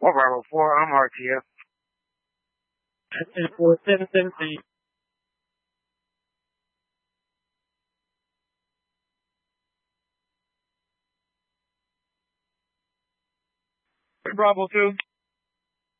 One Bravo 4, I'm RTF. And 4773. Bravo 2.